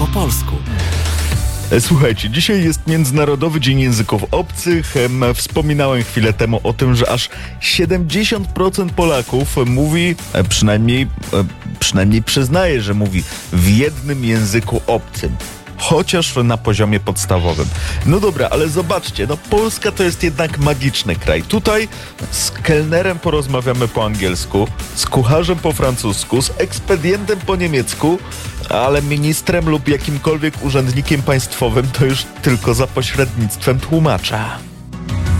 polsku. Słuchajcie, dzisiaj jest Międzynarodowy Dzień Języków Obcych. Wspominałem chwilę temu o tym, że aż 70% Polaków mówi, przynajmniej przyznaje, że mówi w jednym języku obcym. Chociaż na poziomie podstawowym. No dobra, ale zobaczcie, Polska to jest jednak magiczny kraj. Tutaj z kelnerem porozmawiamy po angielsku, z kucharzem po francusku, z ekspedientem po niemiecku, ale ministrem lub jakimkolwiek urzędnikiem państwowym to już tylko za pośrednictwem tłumacza.